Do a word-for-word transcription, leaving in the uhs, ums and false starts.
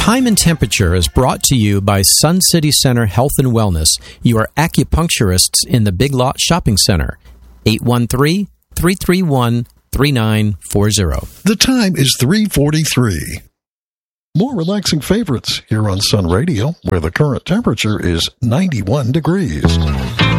Time and Temperature is brought to you by Sun City Center Health and Wellness, your acupuncturists in the Big Lot Shopping Center. eight one three, three three one, three nine four zero. The time is three forty-three. More relaxing favorites here on Sun Radio, where the current temperature is ninety-one degrees.